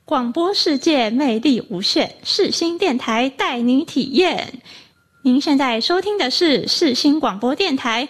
广播世界魅力无限，世新电台带你体验。您现在收听的是世新广播电台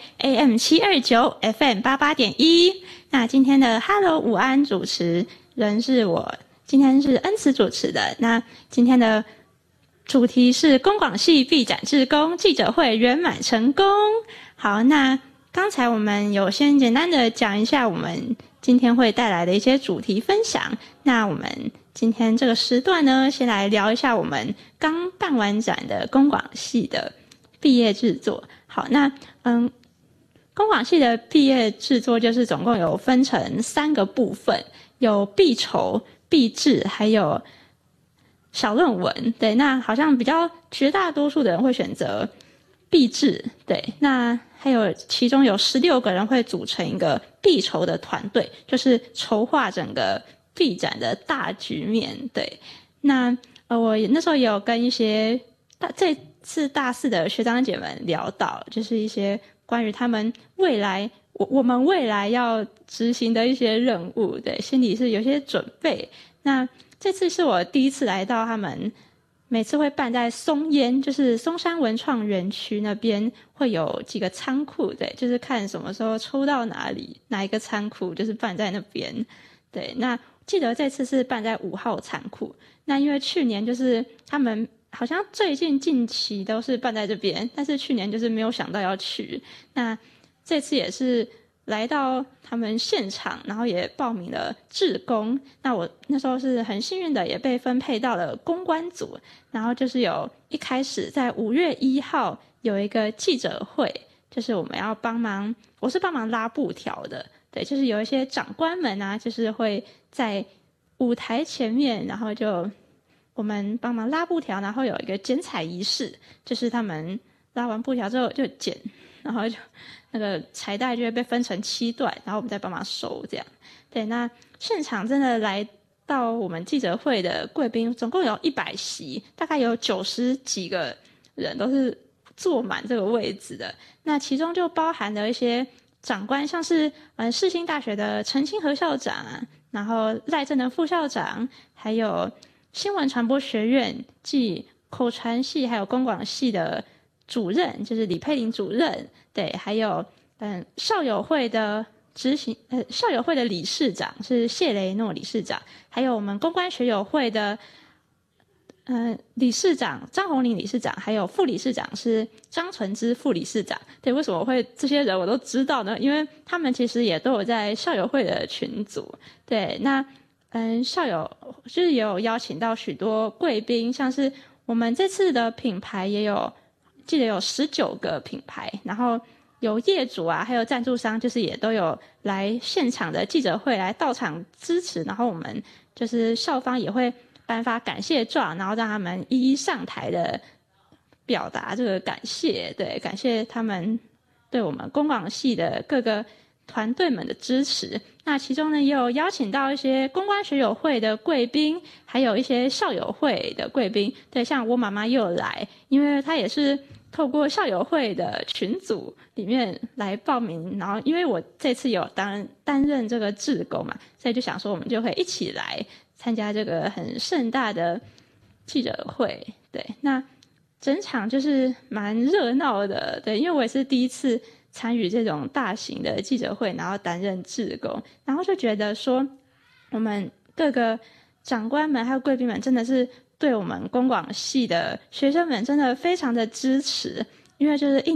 AM729 FM88.1。那今天的 Hello 午安主持人是我，今天是恩慈主持的。那今天的主题是公广系毕展志工记者会圆满成功。好，那刚才我们有先简单的讲一下我们今天会带来的一些主题分享。那我们今天这个时段呢，先来聊一下我们刚办完展的公广系的毕业制作。好，那公广系的毕业制作就是总共有分成3个部分，有毕筹、毕制，还有小论文。对，那好像比较绝大多数的人会选择毕制。对，那还有其中有16个人会组成一个毕筹的团队，就是筹划整个毕展的大局面。对，那我那时候也有跟一些这次大4的学长姐们聊到，就是一些关于他们未来我们未来要执行的一些任务。对，心里是有些准备。那这次是我第一次来到他们每次会办在松烟，就是松山文创园区那边会有几个仓库。对，就是看什么时候抽到哪一个仓库，就是办在那边。对，那记得这次是办在5号仓库。那因为去年就是他们好像最近期都是办在这边，但是去年就是没有想到要去。那这次也是来到他们现场，然后也报名了志工。那我那时候是很幸运的，也被分配到了公关组。然后就是有一开始在5月1号有一个记者会，就是我们要我是帮忙拉布条的。对，就是有一些长官们啊，就是会在舞台前面，然后就我们帮忙拉布条，然后有一个剪彩仪式，就是他们拉完布条之后就剪，然后就那个彩带就会被分成7段，然后我们再帮忙收这样。对，那现场真的来到我们记者会的贵宾总共有100席，大概有90几个人都是坐满这个位置的。那其中就包含了一些长官，像是世新大学的陈清和校长，然后赖正能副校长，还有新闻传播学院暨口传系还有公广系的主任，就是李佩玲主任。对，还有校友会的校友会的理事长是谢雷诺理事长，还有我们公关学友会的理事长张宏林理事长，还有副理事长是张纯之副理事长。对，为什么会这些人我都知道呢？因为他们其实也都有在校友会的群组。对，那校友就是也有邀请到许多贵宾，像是我们这次的品牌记得有19个品牌，然后有业主啊，还有赞助商，就是也都有来现场的记者会来到场支持。然后我们就是校方也会颁发感谢状，然后让他们一一上台的表达这个感谢。对，感谢他们对我们公广系的各个团队们的支持。那其中呢，也有邀请到一些公关学友会的贵宾，还有一些校友会的贵宾。对，像我妈妈也有来，因为她也是透过校友会的群组里面来报名。然后因为我这次有担任这个志工嘛，所以就想说我们就会一起来参加这个很盛大的记者会。对，那整场就是蛮热闹的。对，因为我也是第一次参与这种大型的记者会，然后担任志工，然后就觉得说我们各个长官们还有贵宾们真的是对我们公广系的学生们真的非常的支持。因为就是